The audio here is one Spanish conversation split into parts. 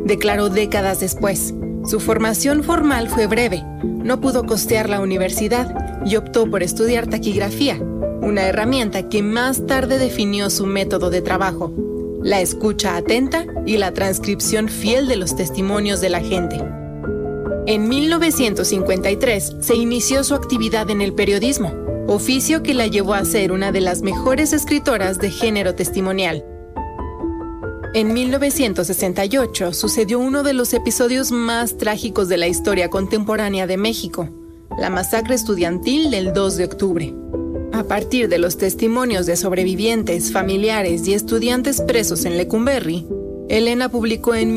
declaró décadas después. Su formación formal fue breve, no pudo costear la universidad y optó por estudiar taquigrafía, una herramienta que más tarde definió su método de trabajo, la escucha atenta y la transcripción fiel de los testimonios de la gente. En 1953 se inició su actividad en el periodismo, oficio que la llevó a ser una de las mejores escritoras de género testimonial. En 1968 sucedió uno de los episodios más trágicos de la historia contemporánea de México, la masacre estudiantil del 2 de octubre. A partir de los testimonios de sobrevivientes, familiares y estudiantes presos en Lecumberri, Elena publicó en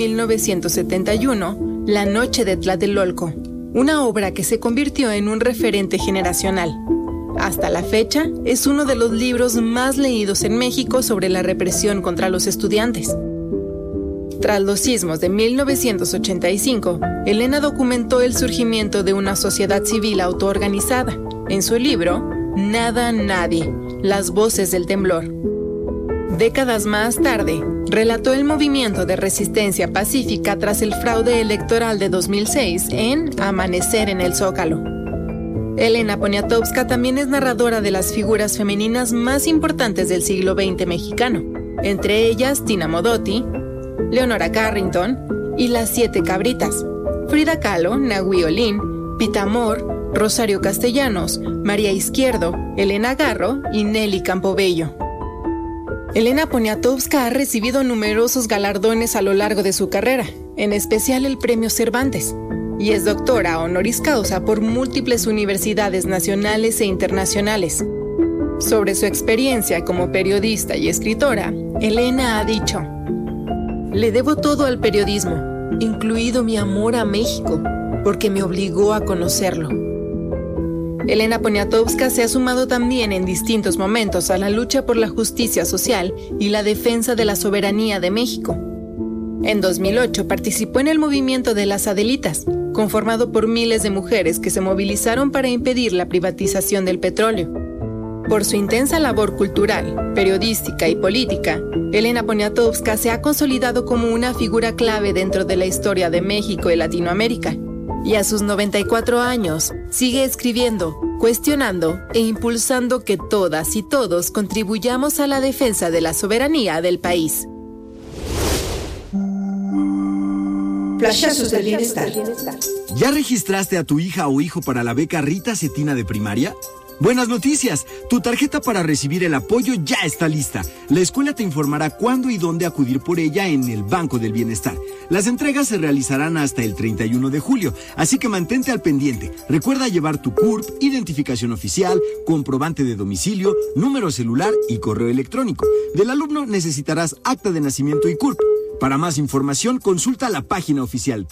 1971 La Noche de Tlatelolco, una obra que se convirtió en un referente generacional. Hasta la fecha, es uno de los libros más leídos en México sobre la represión contra los estudiantes. Tras los sismos de 1985, Elena documentó el surgimiento de una sociedad civil autoorganizada en su libro Nada, Nadie, las voces del temblor. Décadas más tarde, relató el movimiento de resistencia pacífica tras el fraude electoral de 2006 en Amanecer en el Zócalo. Elena Poniatowska también es narradora de las figuras femeninas más importantes del siglo XX mexicano, entre ellas Tina Modotti, Leonora Carrington y las 7 Cabritas, Frida Kahlo, Nahui Olin, Pita Amor, Rosario Castellanos, María Izquierdo, Elena Garro y Nelly Campobello. Elena Poniatowska ha recibido numerosos galardones a lo largo de su carrera, en especial el Premio Cervantes, y es doctora honoris causa por múltiples universidades nacionales e internacionales. Sobre su experiencia como periodista y escritora, Elena ha dicho: "Le debo todo al periodismo, incluido mi amor a México, porque me obligó a conocerlo". Elena Poniatowska se ha sumado también en distintos momentos a la lucha por la justicia social y la defensa de la soberanía de México. En 2008 participó en el movimiento de las Adelitas, conformado por miles de mujeres que se movilizaron para impedir la privatización del petróleo. Por su intensa labor cultural, periodística y política, Elena Poniatowska se ha consolidado como una figura clave dentro de la historia de México y Latinoamérica. Y a sus 94 años, sigue escribiendo, cuestionando e impulsando que todas y todos contribuyamos a la defensa de la soberanía del país. Flashazos del bienestar. ¿Ya registraste a tu hija o hijo para la beca Rita Cetina de primaria? Buenas noticias, tu tarjeta para recibir el apoyo ya está lista. La escuela te informará cuándo y dónde acudir por ella en el Banco del Bienestar. Las entregas se realizarán hasta el 31 de julio, así que mantente al pendiente. Recuerda llevar tu CURP, identificación oficial, comprobante de domicilio, número celular y correo electrónico. Del alumno necesitarás acta de nacimiento y CURP. Para más información, consulta la página oficial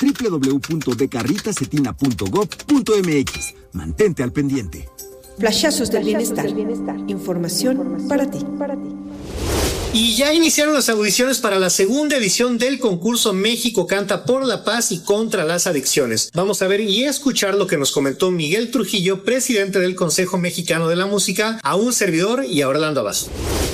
www.becarritacetina.gov.mx. Mantente al pendiente. Flashazos del bienestar. Información para ti. Y ya iniciaron las audiciones para la segunda edición del concurso México Canta por la Paz y contra las Adicciones. Vamos a ver y escuchar lo que nos comentó Miguel Trujillo, presidente del Consejo Mexicano de la Música, a un servidor y a Orlando Abazo.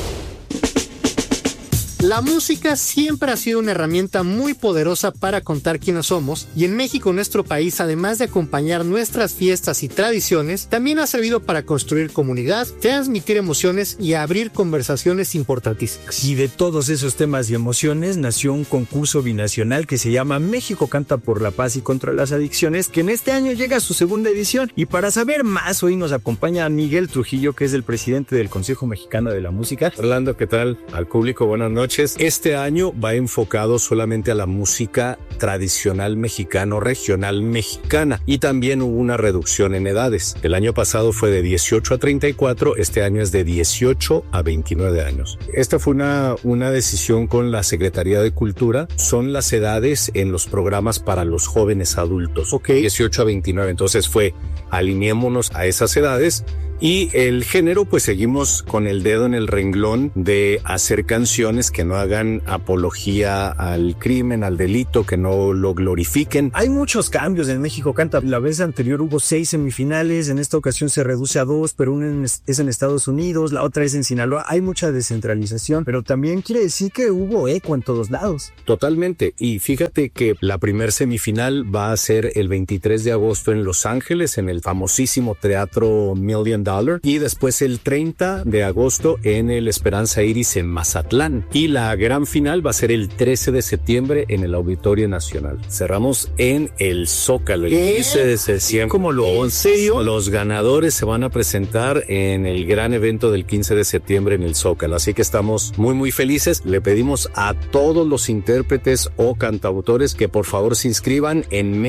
La música siempre ha sido una herramienta muy poderosa para contar quiénes somos, y en México, nuestro país, además de acompañar nuestras fiestas y tradiciones, también ha servido para construir comunidad, transmitir emociones y abrir conversaciones importantísimas. Y de todos esos temas y emociones nació un concurso binacional que se llama México Canta por la Paz y contra las Adicciones, que en este año llega a su segunda edición. Y para saber más, hoy nos acompaña Miguel Trujillo, que es el presidente del Consejo Mexicano de la Música. Orlando, ¿qué tal? Al público, buenas noches. Este año va enfocado solamente a la música tradicional mexicano, regional mexicana, y también hubo una reducción en edades. El año pasado fue de 18 a 34, este año es de 18 a 29 años. Esta fue una decisión con la Secretaría de Cultura. Son las edades en los programas para los jóvenes adultos. 18 a 29, entonces fue alineémonos a esas edades Y el género, pues seguimos con el dedo en el renglón de hacer canciones que no hagan apología al crimen, al delito, que no lo glorifiquen. Hay muchos cambios en México Canta. La vez anterior hubo 6 semifinales, en esta ocasión se reduce a 2, pero una es en Estados Unidos, la otra es en Sinaloa. Hay mucha descentralización, pero también quiere decir que hubo eco en todos lados. Totalmente. Y fíjate que la primer semifinal va a ser el 23 de agosto en Los Ángeles, en el famosísimo Teatro $1 Million, y después el 30 de agosto en el Esperanza Iris en Mazatlán. Y la gran final va a ser el 13 de septiembre en el Auditorio Nacional. Cerramos en el Zócalo el 15 de septiembre. ¿Cómo lo? ¿En serio? Los ganadores se van a presentar en el gran evento del 15 de septiembre en el Zócalo. Así que estamos muy, muy felices. Le pedimos a todos los intérpretes o cantautores que por favor se inscriban en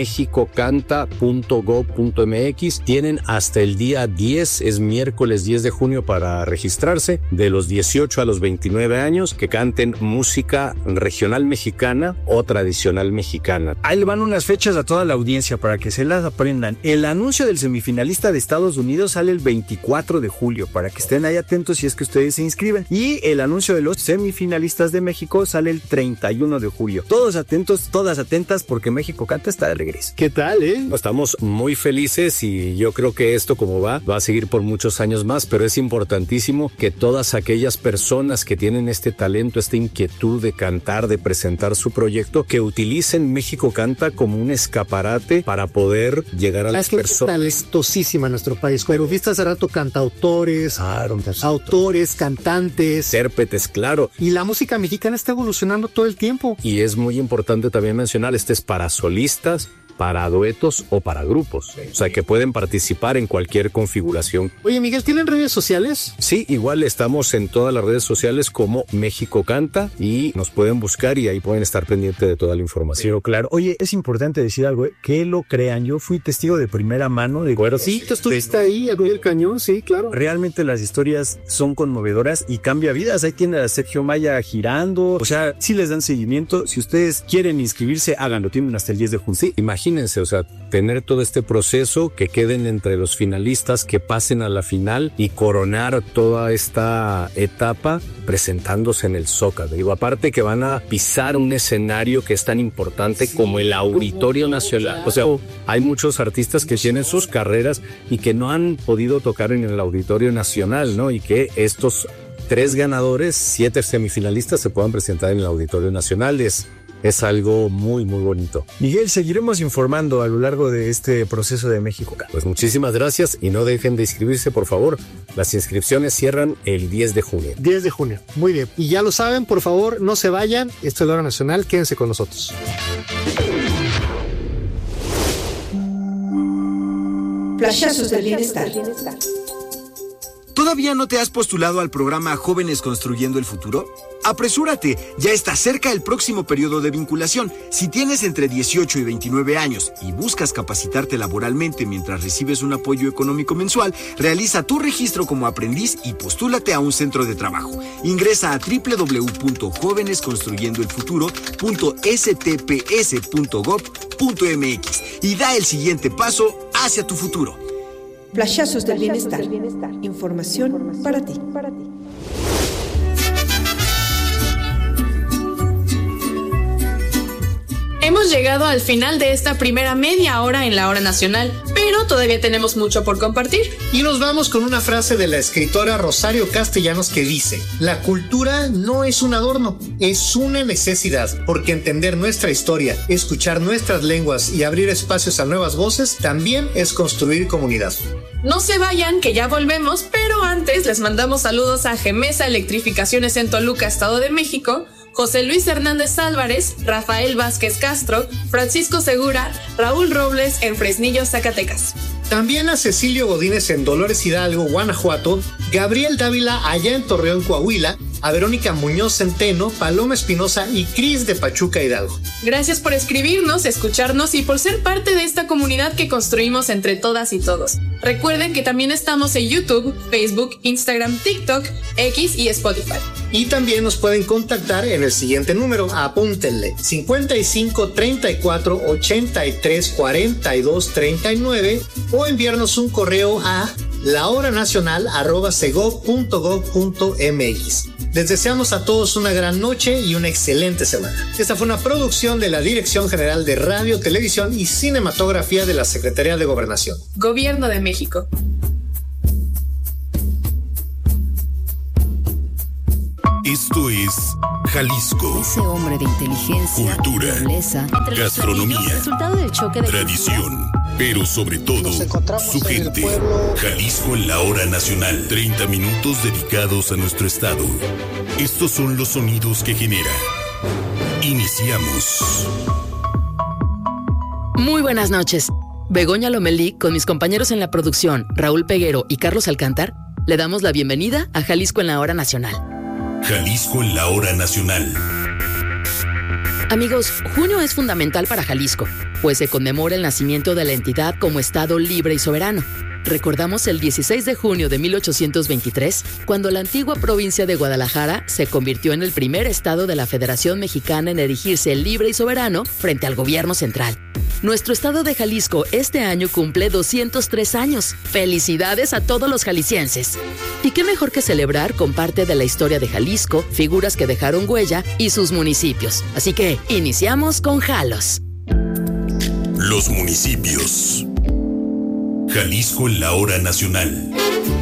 mexicocanta.gov.mx. Tienen hasta el día 10, es miércoles 10 de junio para registrarse, de los 18 a los 29 años, que canten música regional mexicana o tradicional mexicana. Ahí le van unas fechas a toda la audiencia para que se las aprendan. El anuncio del semifinalista de Estados Unidos sale el 24 de julio, para que estén ahí atentos si es que ustedes se inscriben. Y el anuncio de los semifinalistas de México sale el 31 de julio. Todos atentos, todas atentas, porque México Canta está de regreso. ¿Qué tal, Estamos muy felices y yo creo que esto, como va a seguir por muchos años más, pero es importantísimo que todas aquellas personas que tienen este talento, esta inquietud de cantar, de presentar su proyecto, que utilicen México Canta como un escaparate para poder llegar a las personas. Es talentosísima en nuestro país, pero viste hace rato cantautores, autores, cantantes, intérpretes, claro. Y la música mexicana está evolucionando todo el tiempo. Y es muy importante también mencionar, este es para solistas, para duetos o para grupos. O sea, que pueden participar en cualquier configuración. Oye, Miguel, ¿tienen redes sociales? Sí, igual estamos en todas las redes sociales como México Canta y nos pueden buscar y ahí pueden estar pendientes de toda la información. Pero claro, oye, es importante decir algo, que lo crean. Yo fui testigo de primera mano de... Sí, tú estuviste ahí, al pie del cañón, sí, claro. Realmente las historias son conmovedoras y cambia vidas. Ahí tiene a Sergio Maya girando. O sea, sí les dan seguimiento. Si ustedes quieren inscribirse, háganlo. Tienen hasta el 10 de junio. Sí, imagínense, o sea, tener todo este proceso, que queden entre los finalistas, que pasen a la final y coronar toda esta etapa presentándose en el Zócalo. Digo, aparte que van a pisar un escenario que es tan importante como el Auditorio Nacional. O sea, hay muchos artistas que tienen sus carreras y que no han podido tocar en el Auditorio Nacional, ¿no? Y que estos 3 ganadores, 7 semifinalistas se puedan presentar en el Auditorio Nacional. Es algo muy, muy bonito. Miguel, seguiremos informando a lo largo de este proceso de México. Pues muchísimas gracias y no dejen de inscribirse, por favor. Las inscripciones cierran el 10 de junio. 10 de junio, muy bien. Y ya lo saben, por favor, no se vayan. Esto es la Hora Nacional, quédense con nosotros. Flashazos del bienestar. ¿Todavía no te has postulado al programa Jóvenes Construyendo el Futuro? ¡Apresúrate! Ya está cerca el próximo periodo de vinculación. Si tienes entre 18 y 29 años y buscas capacitarte laboralmente mientras recibes un apoyo económico mensual, realiza tu registro como aprendiz y postúlate a un centro de trabajo. Ingresa a www.jovenesconstruyendoelfuturo.stps.gov.mx y da el siguiente paso hacia tu futuro. Flashazos del bienestar. Información para ti. Hemos llegado al final de esta primera media hora en la Hora Nacional, pero todavía tenemos mucho por compartir. Y nos vamos con una frase de la escritora Rosario Castellanos que dice: la cultura no es un adorno, es una necesidad, porque entender nuestra historia, escuchar nuestras lenguas y abrir espacios a nuevas voces también es construir comunidad. No se vayan, que ya volvemos, pero antes les mandamos saludos a Gemesa Electrificaciones en Toluca, Estado de México, José Luis Hernández Álvarez, Rafael Vázquez Castro, Francisco Segura, Raúl Robles en Fresnillo, Zacatecas. También a Cecilio Godínez en Dolores Hidalgo, Guanajuato, Gabriel Dávila allá en Torreón, Coahuila, a Verónica Muñoz Centeno, Paloma Espinosa y Cris de Pachuca, Hidalgo. Gracias por escribirnos, escucharnos y por ser parte de esta comunidad que construimos entre todas y todos. Recuerden que también estamos en YouTube, Facebook, Instagram, TikTok, X y Spotify. Y también nos pueden contactar en el siguiente número, apúntenle: 55 34 83 42 39 o enviarnos un correo a lahoranacional@segov.gov.mx. Les deseamos a todos una gran noche y una excelente semana. Esta fue una producción de la Dirección General de Radio, Televisión y Cinematografía de la Secretaría de Gobernación. Gobierno de México. Esto es Jalisco. Ese hombre de inteligencia, cultura, nobleza, gastronomía, resultado del choque de tradición, pero sobre todo su gente. Jalisco en la hora nacional. 30 minutos dedicados a nuestro estado. Estos son los sonidos que genera. Iniciamos. Muy buenas noches. Begoña Lomelí, con mis compañeros en la producción, Raúl Peguero y Carlos Alcántar, le damos la bienvenida a Jalisco en la hora nacional. Jalisco en la hora nacional. Amigos, junio es fundamental para Jalisco, pues se conmemora el nacimiento de la entidad como Estado libre y soberano. Recordamos el 16 de junio de 1823, cuando la antigua provincia de Guadalajara se convirtió en el primer estado de la Federación Mexicana en erigirse libre y soberano frente al gobierno central. Nuestro estado de Jalisco este año cumple 203 años. ¡Felicidades a todos los jaliscienses! Y qué mejor que celebrar con parte de la historia de Jalisco, figuras que dejaron huella y sus municipios. Así que, iniciamos con Jalos. Los municipios. Jalisco en la hora nacional.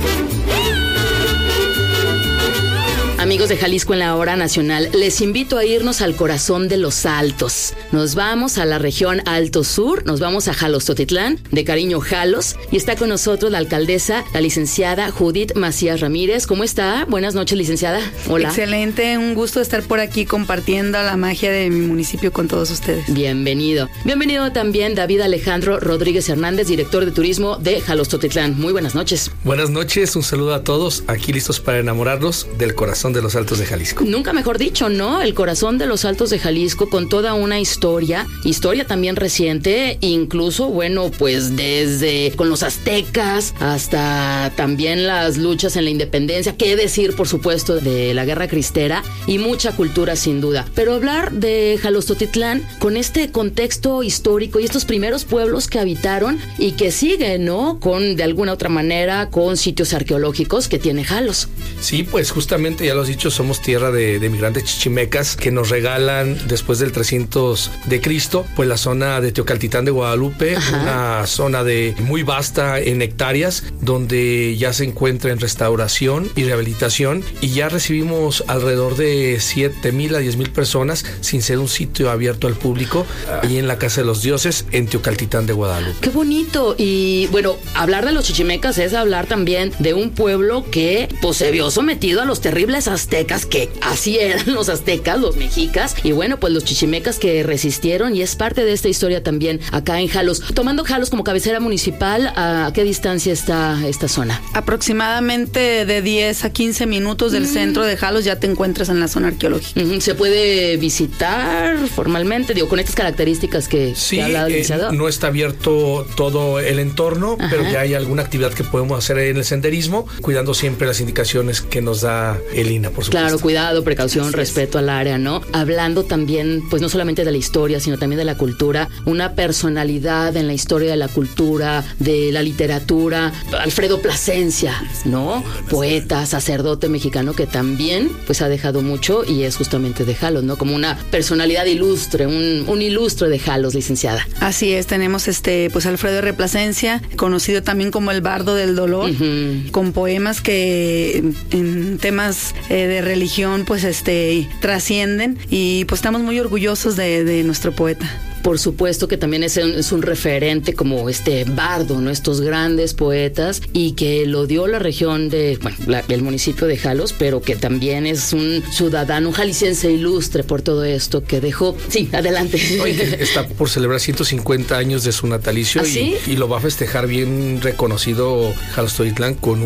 Amigos de Jalisco en la hora nacional, les invito a irnos al corazón de los Altos. Nos vamos a la región Alto Sur, nos vamos a Jalostotitlán, de cariño Jalos, y está con nosotros la alcaldesa, la licenciada Judith Macías Ramírez. ¿Cómo está? Buenas noches, licenciada. Hola. Excelente, un gusto estar por aquí compartiendo la magia de mi municipio con todos ustedes. Bienvenido. Bienvenido también David Alejandro Rodríguez Hernández, director de turismo de Jalostotitlán. Muy buenas noches. Buenas noches, un saludo a todos, aquí listos para enamorarnos del corazón de los Altos de Jalisco. Nunca mejor dicho, ¿no? El corazón de los Altos de Jalisco, con toda una historia también reciente, incluso, bueno, pues desde con los aztecas hasta también las luchas en la independencia, qué decir, por supuesto, de la guerra cristera y mucha cultura sin duda. Pero hablar de Jalostotitlán con este contexto histórico y estos primeros pueblos que habitaron y que siguen, ¿no? Con, de alguna otra manera, con sitios arqueológicos que tiene Jalos. Sí, pues justamente ya lo has dicho, somos tierra de migrantes chichimecas que nos regalan después del 300 de Cristo, pues la zona de Teocaltitán de Guadalupe. Ajá. Una zona muy vasta en hectáreas, donde ya se encuentra en restauración y rehabilitación, y ya recibimos alrededor de 7,000 a 10,000 personas sin ser un sitio abierto al público, ahí en la Casa de los Dioses en Teocaltitán de Guadalupe. ¡Qué bonito! Y bueno, hablar de los chichimecas es hablar también de un pueblo que pues se vio sometido a los terribles aztecas, que así eran los aztecas, los mexicas, y bueno, pues los chichimecas que resistieron, y es parte de esta historia también acá en Jalos. Tomando Jalos como cabecera municipal, ¿a qué distancia está esta zona? Aproximadamente de 10 a 15 minutos del centro de Jalos ya te encuentras en la zona arqueológica. ¿Se puede visitar formalmente, digo, con estas características que sí, ha hablado el licenciado? No está abierto todo el entorno, ajá, pero ya hay alguna actividad que podemos hacer en el senderismo, cuidando siempre las indicaciones que nos da el INAH, por supuesto. Claro, cuidado, precaución, respeto al área, ¿no? Hablando también, pues no solamente de la historia, sino también de la cultura, una personalidad en la historia de la cultura, de la literatura, Alfredo Plasencia, ¿no? Poeta, sacerdote mexicano que también, pues ha dejado mucho, y es justamente de Jalos, ¿no? Como una personalidad ilustre, un ilustre de Jalos, licenciada. Así es, tenemos pues Alfredo R. Plasencia, conocido también como el Bardo del Dolor, con poemas que en temas de religión pues trascienden, y pues estamos muy orgullosos de nuestro poeta. Por supuesto que también es un referente como bardo, ¿no? Estos grandes poetas, y que lo dio la región de, bueno, el municipio de Jalos, pero que también es un ciudadano, un jalisciense ilustre por todo esto que dejó. Sí, adelante. Oye, está por celebrar 150 años de su natalicio. ¿Ah, sí? y lo va a festejar bien reconocido Jalostotitlán con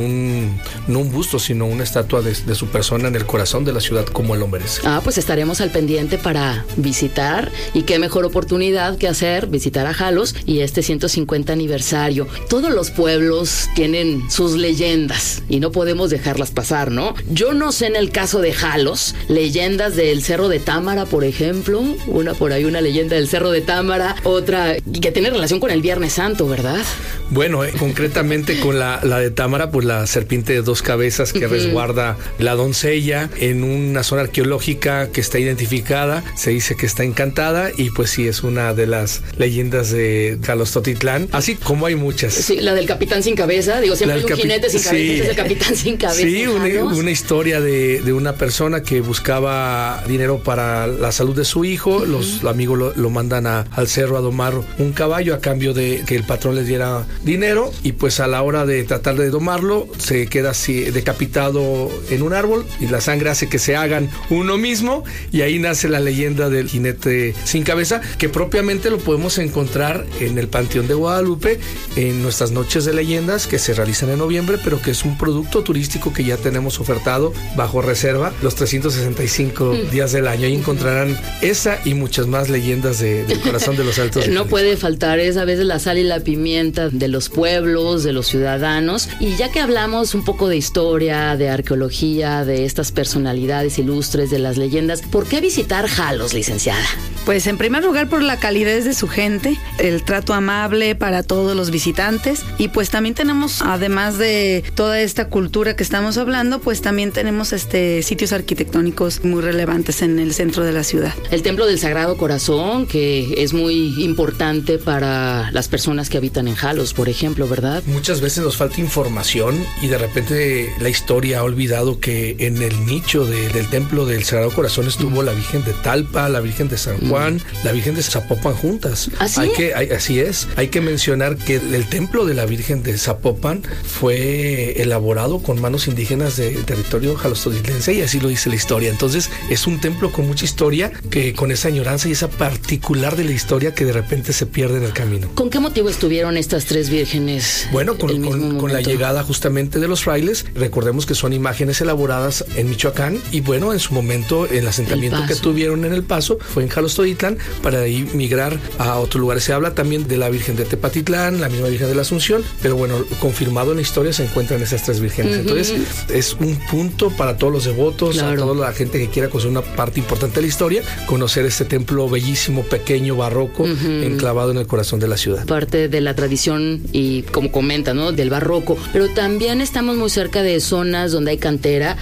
no un busto, sino una estatua de su persona en el corazón de la ciudad, como él lo merece. Pues estaremos al pendiente para visitar, y qué mejor oportunidad oportunidad que hacer, visitar a Jalos y este 150 aniversario. Todos los pueblos tienen sus leyendas y no podemos dejarlas pasar, ¿no? Yo no sé en el caso de Jalos, leyendas del Cerro de Támara, por ejemplo, una leyenda del Cerro de Támara, otra que tiene relación con el Viernes Santo, ¿verdad? Bueno, concretamente con la de Támara, pues la serpiente de dos cabezas que resguarda la doncella en una zona arqueológica que está identificada, se dice que está encantada y pues sí, es una de las leyendas de Jalostotitlán, así como hay muchas. Sí, la del capitán sin cabeza, digo, siempre hay un jinete sin cabeza, sí. Es el capitán sin cabeza. Sí, una historia de una persona que buscaba dinero para la salud de su hijo, los amigos lo mandan al cerro a domar un caballo a cambio de que el patrón les diera dinero y pues a la hora de tratar de domarlo se queda así decapitado en un árbol y la sangre hace que se hagan uno mismo y ahí nace la leyenda del jinete sin cabeza, que propiamente lo podemos encontrar en el Panteón de Guadalupe en nuestras noches de leyendas que se realizan en noviembre, pero que es un producto turístico que ya tenemos ofertado bajo reserva los 365 días del año. Ahí encontrarán esa y muchas más leyendas del corazón de los Altos. No puede faltar es a veces la sal y la pimienta de los pueblos, de los ciudadanos. Y ya que hablamos un poco de historia, de arqueología, de estas personalidades ilustres, de las leyendas, ¿por qué visitar Jalos, licenciada? Pues en primer lugar por la calidez de su gente, el trato amable para todos los visitantes y pues también tenemos, además de toda esta cultura que estamos hablando, pues también tenemos sitios arquitectónicos muy relevantes en el centro de la ciudad. El Templo del Sagrado Corazón, que es muy importante para las personas que habitan en Jalos, por ejemplo, ¿verdad? Muchas veces nos falta información y de repente la historia ha olvidado que en el nicho del Templo del Sagrado Corazón estuvo la Virgen de Talpa, la Virgen de San Juan, la Virgen de Zapopan juntas. ¿Así? Así es. Hay que mencionar que el templo de la Virgen de Zapopan fue elaborado con manos indígenas del territorio jalostotitlense y así lo dice la historia. Entonces es un templo con mucha historia, que con esa añoranza y esa particular de la historia que de repente se pierde en el camino. ¿Con qué motivo estuvieron estas tres vírgenes? Bueno, con la llegada justamente de los frailes. Recordemos que son imágenes elaboradas en Michoacán y bueno, en su momento el asentamiento que tuvieron en El Paso fue en Jalostotitlán para ahí migrar a otros lugares. Se habla también de la Virgen de Tepatitlán, la misma Virgen de la Asunción, pero bueno, confirmado en la historia se encuentran esas tres vírgenes. Entonces es un punto para todos los devotos, a toda la gente que quiera conocer una parte importante de la historia, conocer este templo bellísimo, pequeño, barroco, enclavado en el corazón de la ciudad. Parte de la tradición y como comenta, ¿no? Del barroco, pero también estamos muy cerca de zonas donde hay cantera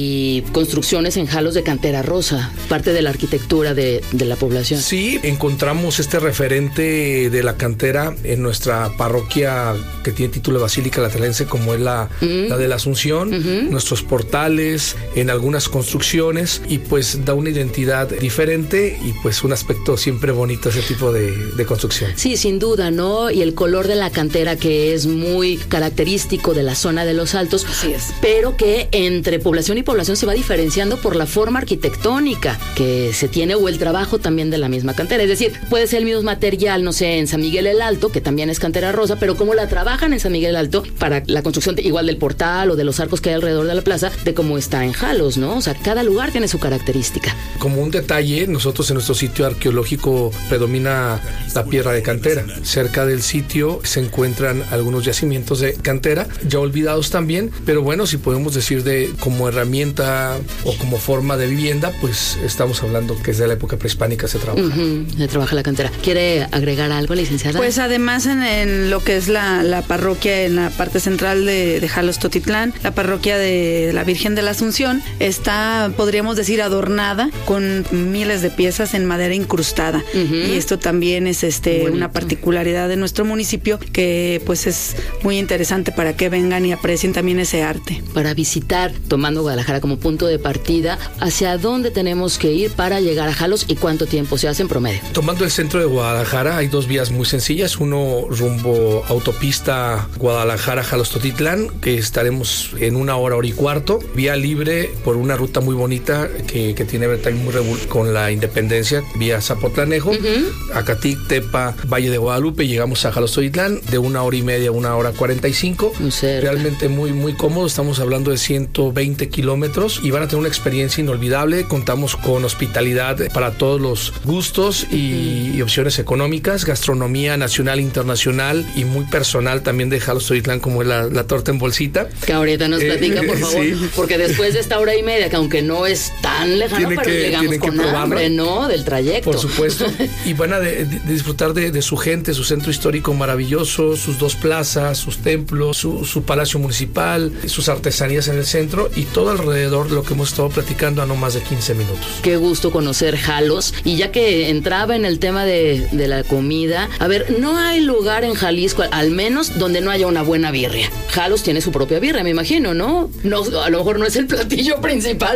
y construcciones en Jalos de cantera rosa, parte de la arquitectura de la población. Sí, encontramos este referente de la cantera en nuestra parroquia que tiene título de Basílica Lateranense, como es la de la Asunción, nuestros portales, en algunas construcciones, y pues da una identidad diferente y pues un aspecto siempre bonito ese tipo de construcción. Sí, sin duda, ¿no? Y el color de la cantera que es muy característico de la zona de los Altos, pero que entre población y población se va diferenciando por la forma arquitectónica que se tiene o el trabajo también de la misma cantera. Es decir, puede ser el mismo material, no sé, en San Miguel el Alto, que también es cantera rosa, pero cómo la trabajan en San Miguel el Alto para la construcción igual del portal o de los arcos que hay alrededor de la plaza, de cómo está en Jalos, ¿no? O sea, cada lugar tiene su característica. Como un detalle, nosotros en nuestro sitio arqueológico predomina la piedra de cantera. Cerca del sitio se encuentran algunos yacimientos de cantera, ya olvidados también, pero bueno, si podemos decir de como herramienta o como forma de vivienda, pues estamos hablando que desde la época prehispánica se trabaja. Se trabaja la cantera. ¿Quiere agregar algo, licenciada? Pues además en lo que es la parroquia en la parte central de Jalostotitlán, la parroquia de la Virgen de la Asunción está, podríamos decir, adornada con miles de piezas en madera incrustada. Y esto también es una particularidad de nuestro municipio que pues es muy interesante para que vengan y aprecien también ese arte. Para visitar, tomando Guadalajara como punto de partida, ¿hacia dónde tenemos que ir para llegar a Jalos y cuánto tiempo se hace en promedio? Tomando el centro de Guadalajara hay dos vías muy sencillas, uno rumbo autopista Guadalajara-Jalostotitlán, que estaremos en 1 hora y cuarto, vía libre por una ruta muy bonita que tiene que ver también muy con la Independencia, vía Zapotlanejo, Acatic, Tepa, Valle de Guadalupe, llegamos a Jalostotitlán de 1 hora y media a 1 hora 45, realmente muy muy cómodo, estamos hablando de 120 kilómetros y van a tener una experiencia inolvidable. Contamos con hospitalidad para todos los gustos y y opciones económicas, gastronomía nacional, internacional y muy personal también de Jalostotitlán, como es la torta en bolsita. Que ahorita nos platica, por favor, sí. Porque después de esta hora y media, que aunque no es tan lejano, pero llegamos con hambre, ¿no? Del trayecto. Por supuesto. Y van a disfrutar de su gente, su centro histórico maravilloso, sus 2 plazas, sus templos, su palacio municipal, sus artesanías en el centro y todo alrededor, lo que hemos estado platicando a no más de 15 minutos. Qué gusto conocer Jalos. Y ya que entraba en el tema de la comida, a ver, no hay lugar en Jalisco, al menos, donde no haya una buena birria. Jalos tiene su propia birria, me imagino, ¿no? No, a lo mejor no es el platillo principal,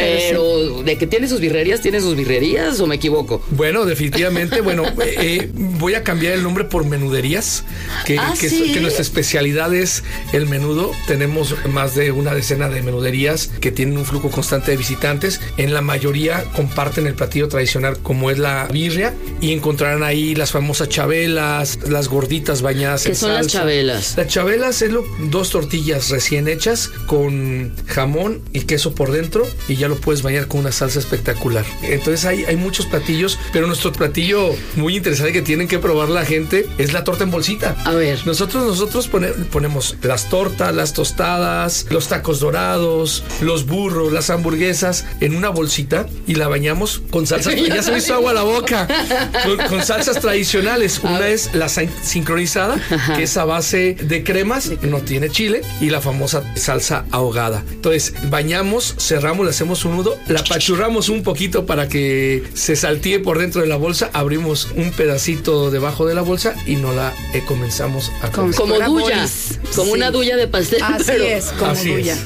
pero sí. De que tiene sus birrerías, ¿o me equivoco? Bueno, definitivamente, voy a cambiar el nombre por menuderías, que nuestra especialidad es el menudo. Tenemos más de una decena de menuderías que tienen un flujo constante de visitantes. En la mayoría comparten el platillo tradicional, como es la birria, y encontrarán ahí las famosas chabelas, las gorditas bañadas en salsa. ¿Qué son las chabelas? Las chabelas es 2 tortillas recién hechas con jamón y queso por dentro, y ya lo puedes bañar con una salsa espectacular. Entonces hay muchos platillos, pero nuestro platillo muy interesante que tienen que probar la gente es la torta en bolsita. A ver. Nosotros ponemos las tortas, las tostadas, los tacos dorados, los burros, las hamburguesas en una bolsita y la bañamos con salsas. Ya se me hizo agua a la boca. Con salsas tradicionales. Una es la sincronizada, que es a base de cremas, no tiene chile, y la famosa salsa ahogada. Entonces, bañamos, cerramos, le hacemos un nudo, la apachurramos un poquito para que se saltee por dentro de la bolsa, abrimos un pedacito debajo de la bolsa y nos la comenzamos a comer. Como duya, como una duya de pastel. Así es, como duya.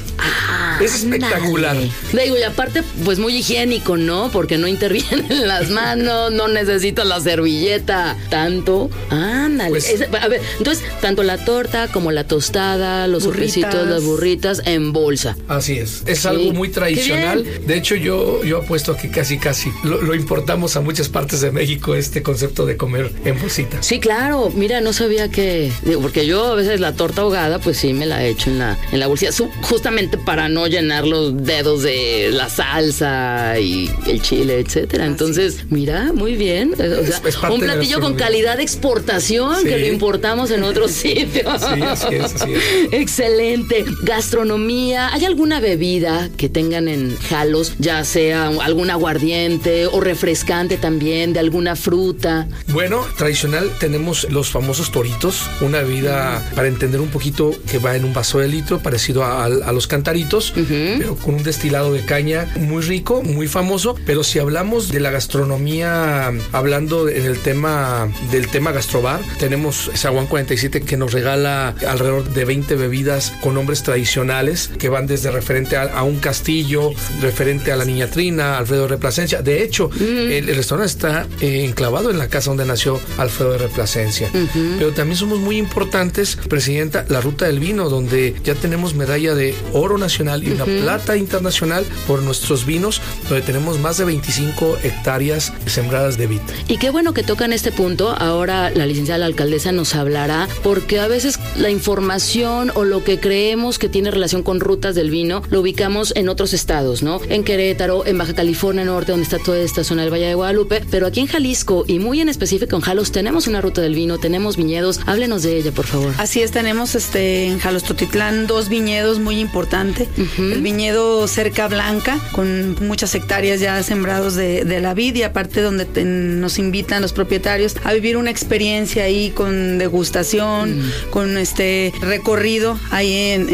Es espectacular. Digo, y aparte, pues muy higiénico, ¿no? Porque no intervienen las manos, no necesitas la servilleta tanto. Ándale. Pues, a ver, entonces, tanto la torta como la tostada, los sofricitos, las burritas en bolsa. Así es. Es algo muy tradicional. De hecho, yo apuesto a que casi lo importamos a muchas partes de México, este concepto de comer en bolsita. Sí, claro. Mira, no sabía que... Digo, porque yo a veces la torta ahogada, pues sí me la he hecho en la bolsita, justamente para no llenar los dedos de la salsa y el chile, etcétera. Entonces, mira, muy bien. O sea, un platillo con calidad de exportación, que lo importamos en otros sitios. Sí, así es. Excelente. Gastronomía. ¿Hay alguna bebida que tengan en Jalos, ya sea algún aguardiente o refrescante también, de alguna fruta? Bueno, tradicional tenemos los famosos toritos, una bebida, para entender un poquito, que va en un vaso de litro, parecido a los cantaritos, pero con un destilado de caña muy rico, muy famoso. Pero si hablamos de la gastronomía, hablando en el tema gastrobar, tenemos Zaguán 47, que nos regala alrededor de 20 bebidas con nombres tradicionales, que van desde referente a un castillo, referente a la Niña Trina, Alfredo de Plasencia. De hecho, el restaurante está enclavado en la casa donde nació Alfredo de Plasencia. Pero también somos muy importantes, Presidenta, la Ruta del Vino, donde ya tenemos medalla de oro nacional y una plata internacional por nuestros vinos, donde tenemos más de 25 hectáreas sembradas de vid. Y qué bueno que tocan este punto. Ahora la licenciada alcaldesa nos hablará, porque a veces la información o lo que creemos que tiene relación con rutas del vino lo ubicamos en otros estados, ¿no? En Querétaro, en Baja California Norte, donde está toda esta zona del Valle de Guadalupe, pero aquí en Jalisco, y muy en específico en Jalos, tenemos una ruta del vino, tenemos viñedos. Háblenos de ella, por favor. Así es, tenemos en Jalostotitlán 2 viñedos muy importantes. El viñedo Cerca Blanca, con muchas hectáreas ya sembrados de la vid, y aparte donde nos invitan los propietarios a vivir una experiencia ahí con degustación, con recorrido ahí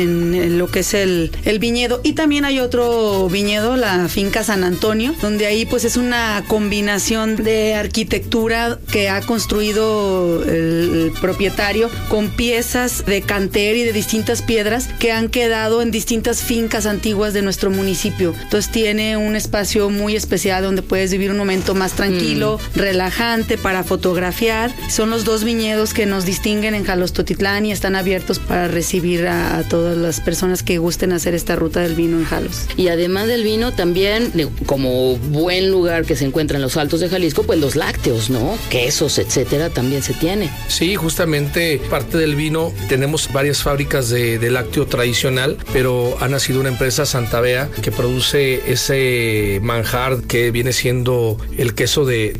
en lo que es el viñedo. Y también hay otro viñedo, la finca San Antonio, donde ahí pues es una combinación de arquitectura que ha construido el propietario con piezas de canter y de distintas piedras que han quedado en distintas fincas antiguas de nuestro municipio. Entonces tiene un espacio muy especial donde puedes vivir un momento más tranquilo, relajante, para fotografiar. Son los 2 viñedos que nos distinguen en Jalostotitlán y están abiertos para recibir a todas las personas que gusten hacer esta ruta del vino en Jalos. Y además del vino, también, como buen lugar que se encuentra en los Altos de Jalisco, pues los lácteos, ¿no? Quesos, etcétera, también se tiene. Sí, justamente parte del vino, tenemos varias fábricas de lácteo tradicional, pero ha nacido una empresa, Santa Bea, que produce ese manjar que viene siendo el queso de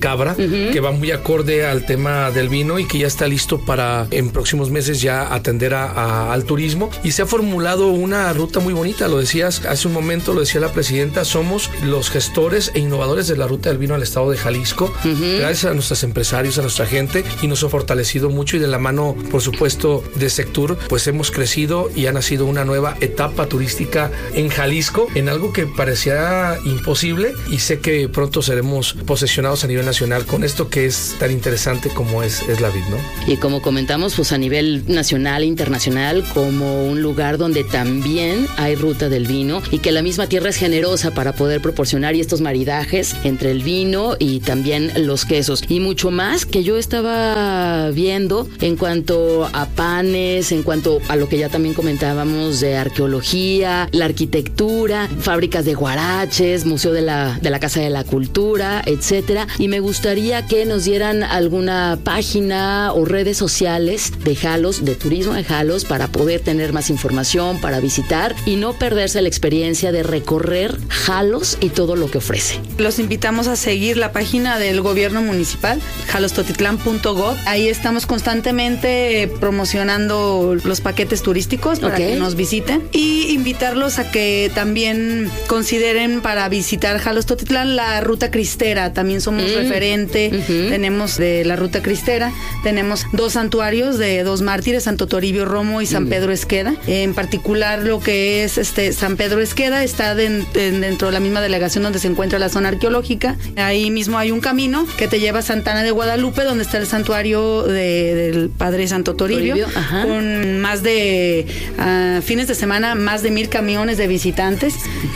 cabra, que va muy acorde al tema del vino y que ya está listo para en próximos meses ya atender al turismo. Y se ha formulado una ruta muy bonita, lo decías hace un momento, lo decía la presidenta, somos los gestores e innovadores de la ruta del vino al estado de Jalisco, gracias a nuestros empresarios, a nuestra gente, y nos ha fortalecido mucho, y de la mano, por supuesto, de Sectur, pues hemos crecido y ha nacido una nueva etapa turística en Jalisco, en algo que parecía imposible, y sé que pronto seremos posesionados a nivel nacional con esto que es tan interesante como es la vid, ¿no? Y como comentamos, pues a nivel nacional e internacional, como un lugar donde también hay ruta del vino y que la misma tierra es generosa para poder proporcionar estos maridajes entre el vino y también los quesos, y mucho más que yo estaba viendo en cuanto a panes, en cuanto a lo que ya también comentábamos de arqueología, la arquitectura, fábricas de guaraches, Museo de la Casa de la Cultura, etcétera. Y me gustaría que nos dieran alguna página o redes sociales de Jalos, de turismo de Jalos, para poder tener más información, para visitar y no perderse la experiencia de recorrer Jalos y todo lo que ofrece. Los invitamos a seguir la página del gobierno municipal, jalostotitlán.gov. Ahí estamos constantemente promocionando los paquetes turísticos para que nos visiten, y invitarlos a que también consideren para visitar Jalostotitlán la ruta cristera. También somos referente, tenemos de la ruta cristera, tenemos 2 santuarios de 2 mártires, Santo Toribio Romo y San Pedro Esqueda. En particular lo que es San Pedro Esqueda está dentro de la misma delegación donde se encuentra la zona arqueológica. Ahí mismo hay un camino que te lleva a Santana de Guadalupe, donde está el santuario del Padre Santo Toribio, con más de fines de semana, más de 1,000 camiones de visitantes.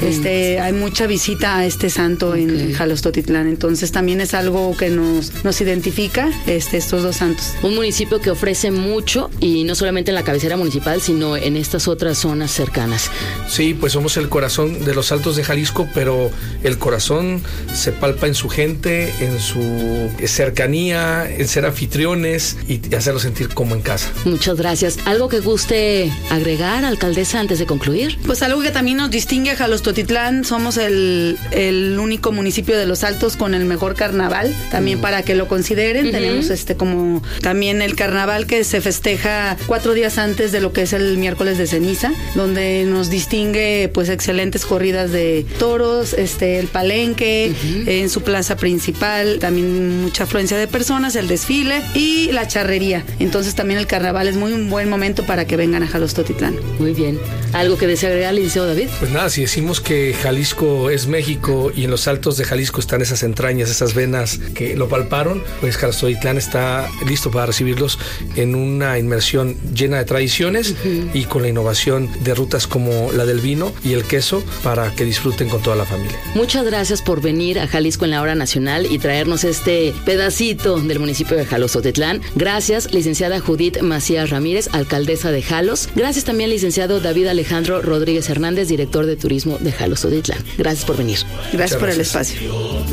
Hay mucha visita a este santo en Jalostotitlán, entonces también es algo que nos identifica, estos 2 santos. Un municipio que ofrece mucho, y no solamente en la cabecera municipal, sino en estas otras zonas cercanas. Sí, pues somos el corazón de los Altos de Jalisco, pero el corazón se palpa en su gente, en su cercanía, en ser anfitriones y hacerlos sentir como en casa. Muchas gracias. ¿Algo que guste agregar, alcaldesa, antes de concluir? Pues algo que también nos distingue a Jalostotitlán, somos el único municipio de los Altos con el mejor carnaval, también para que lo consideren. Tenemos como también el carnaval que se festeja 4 días antes de lo que es el miércoles de ceniza, donde nos distingue pues excelentes corridas de toros, el palenque, en su plaza principal, también mucha afluencia de personas, el desfile y la charrería. Entonces también el carnaval es muy un buen momento para que vengan a Jalostotitlán. Muy bien. ¿Algo que desea agregar, licenciado David? Pues nada, si decimos que Jalisco es México y en los Altos de Jalisco están esas entrañas, esas venas que lo palparon, pues Jalostotitlán está listo para recibirlos en una inmersión llena de tradiciones y con la innovación de rutas como la del vino y el queso para que disfruten con toda la familia. Muchas gracias por venir a Jalisco en la hora nacional y traernos este pedacito del municipio de Jalostotitlán. Gracias, licenciada Judith Macías Ramírez, alcaldesa de Jalos. Gracias también, licenciado David Alejandro Rodríguez Hernández, director de turismo de Jalostotitlán. Gracias por venir. Gracias por el espacio.